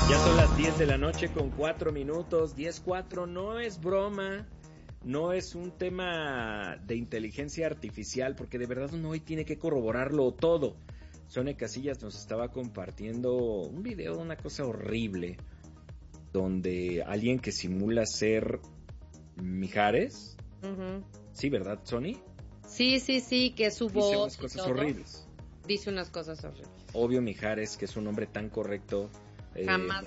Ya son las 10 de la noche con 4 minutos, 10:04, no es broma, no es un tema de inteligencia artificial, porque de verdad uno hoy tiene que corroborarlo todo. Sonia Casillas nos estaba compartiendo un video de una cosa horrible, donde alguien que simula ser Mijares, sí, ¿verdad, Sony? Sí, que su dice voz unas cosas horribles. Dice unas cosas horribles. Obvio Mijares, que es un hombre tan correcto, Jamás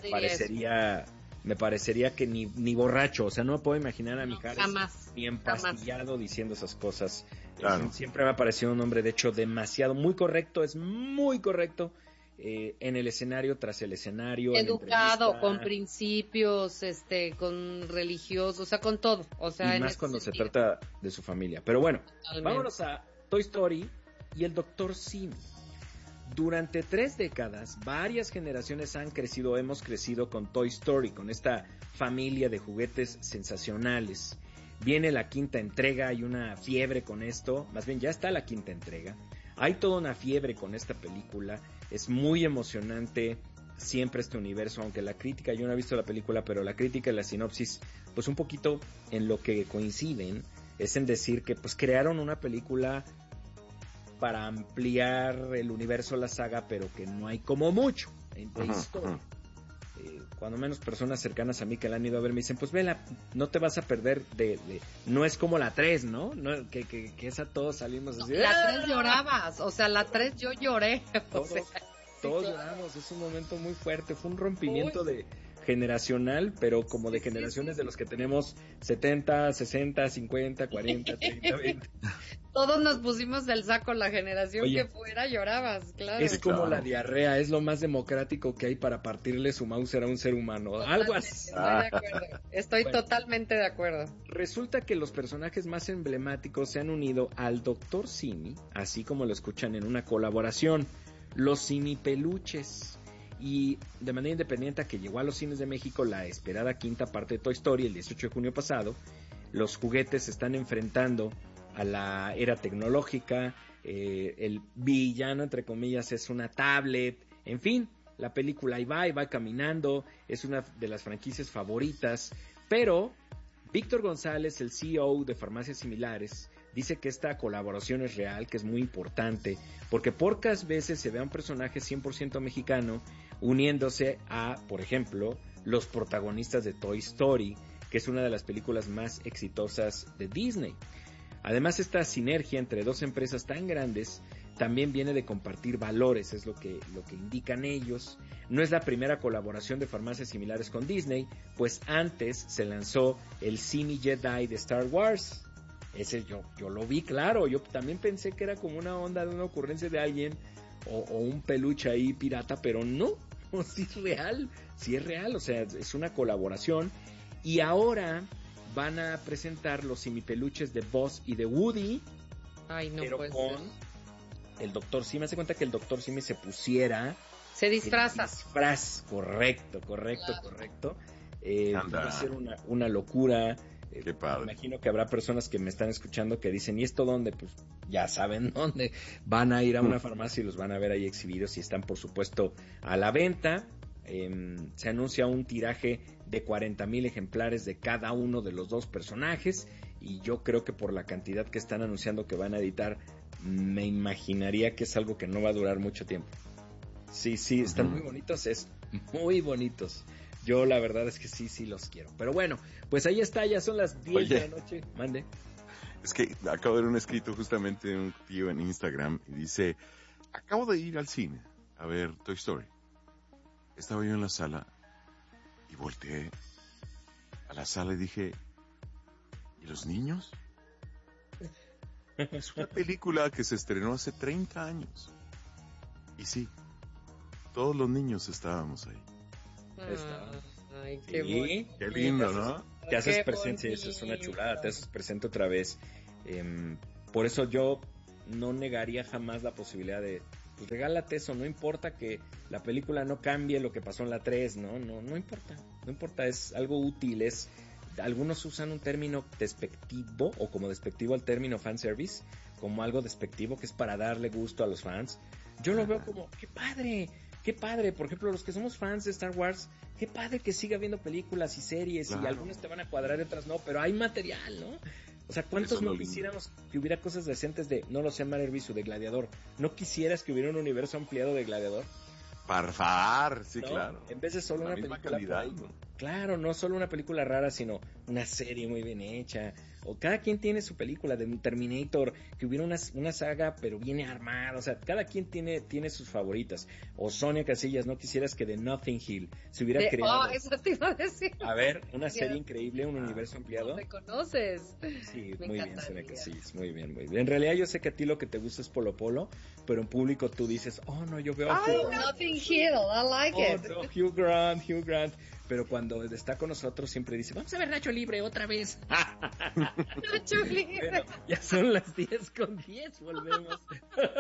me parecería que ni borracho, o sea, no me puedo imaginar a Mijares ni empastillado jamás. diciendo esas cosas. Claro. Siempre me ha parecido un hombre, de hecho, demasiado, muy correcto, es muy correcto en el escenario, tras el escenario, Educado, con principios, con religiosos, o sea, con todo. O sea, y más cuando se trata de su familia. Pero bueno, vámonos a Toy Story y el Dr. Simi. Durante 3 décadas, varias generaciones hemos crecido con Toy Story, con esta familia de juguetes sensacionales. Viene la 5ª entrega, hay una fiebre con esto, más bien ya está la 5ª entrega. Hay toda una fiebre con esta película, es muy emocionante siempre este universo, aunque la crítica, yo no he visto la película, pero la crítica y la sinopsis, pues un poquito en lo que coinciden, es en decir que pues crearon una película para ampliar el universo, la saga, pero que no hay como mucho en Toy Story. Cuando menos personas cercanas a mí que la han ido a ver me dicen, pues vela, no te vas a perder no es como la 3, ¿no? Que esa todos salimos así. La 3 llorabas, o sea, la 3 yo lloré. Todos lloramos, es un momento muy fuerte, fue un rompimiento de generacional, pero como de generaciones de los que tenemos 70, 60, 50, 40, 30, 20. Todos nos pusimos del saco, la generación que fuera llorabas, claro. Es como la diarrea, es lo más democrático que hay para partirle su Mauser a un ser humano. Algo así. Estoy de acuerdo, estoy totalmente de acuerdo. Resulta que los personajes más emblemáticos se han unido al Dr. Simi, así como lo escuchan en una colaboración, los Simi Peluches. Y de manera independiente a que llegó a los cines de México la esperada 5ª parte de Toy Story el 18 de junio pasado, los juguetes se están enfrentando a la era tecnológica, el villano entre comillas es una tablet, en fin, la película ahí va caminando, es una de las franquicias favoritas, pero Víctor González, el CEO de Farmacias Similares, dice que esta colaboración es real, que es muy importante, porque pocas veces se ve a un personaje 100% mexicano uniéndose a, por ejemplo, los protagonistas de Toy Story, que es una de las películas más exitosas de Disney. Además, esta sinergia entre dos empresas tan grandes también viene de compartir valores, es lo que indican ellos. No es la primera colaboración de Farmacias Similares con Disney, pues antes se lanzó el Simi Jedi de Star Wars. Ese yo lo vi, claro, yo también pensé que era como una onda de una ocurrencia de alguien o un peluche ahí pirata, pero no, sí es real, o sea, es una colaboración. Y ahora van a presentar los simipeluches de Buzz y de Woody. Ay, no, pero pues, con el Dr. Simi. Me hace cuenta que el Dr. Simi se pusiera. Se disfraza. Correcto. Va a ser una locura. Qué padre. Me imagino que habrá personas que me están escuchando que dicen, ¿y esto dónde? Pues ya saben dónde. Van a ir a una farmacia y los van a ver ahí exhibidos y están, por supuesto, a la venta. Se anuncia un tiraje de 40,000 ejemplares de cada uno de los dos personajes y yo creo que por la cantidad que están anunciando que van a editar, me imaginaría que es algo que no va a durar mucho tiempo. Sí, están muy bonitos, muy bonitos. Yo la verdad es que sí los quiero. Pero bueno, pues ahí está, ya son las 10 de la noche. Mande. Es que acabo de ver un escrito justamente de un tío en Instagram y dice, acabo de ir al cine a ver Toy Story. Estaba yo en la sala y volteé a la sala y dije, ¿y los niños? Es una película que se estrenó hace 30 años. Y sí, todos los niños estábamos ahí. Ay, qué Sí, bonito. Qué lindo, ¿no? Te haces presente, eso es una chulada, te haces presente otra vez. Por eso yo no negaría jamás la posibilidad de, pues regálate eso, no importa que la película no cambie lo que pasó en la 3, no importa, es algo útil, algunos usan un término despectivo o como despectivo al término fanservice, como algo despectivo que es para darle gusto a los fans. Yo lo veo como, qué padre, qué padre, por ejemplo, los que somos fans de Star Wars, qué padre que siga viendo películas y series, y algunas te van a cuadrar y otras no, pero hay material, ¿no? O sea, ¿cuántos no quisiéramos que hubiera cosas decentes de, no lo sé, Marervisu, de Gladiador? ¿No quisieras que hubiera un universo ampliado de Gladiador? Parfar, sí, ¿No? claro. En vez de solo una película calidad, claro, no solo una película rara, sino una serie muy bien hecha. O cada quien tiene su película de Terminator, que hubiera una saga pero viene armada. O sea, cada quien tiene sus favoritas. O Sonia Casillas, ¿no quisieras que de Notting Hill se hubiera creado? Eso te iba a decir. A ver, una serie increíble, un universo ampliado. ¿No me conoces? Sí, muy bien, Sonia Casillas, muy bien, muy bien. En realidad yo sé que a ti lo que te gusta es Polo Polo, pero en público tú dices, oh no, yo veo a Hugh Grant. Notting Hill, I like it. No, Hugh Grant. Pero cuando está con nosotros siempre dice, vamos a ver Nacho Libre otra vez. Nacho Libre. Bueno, ya son las 10:10, volvemos.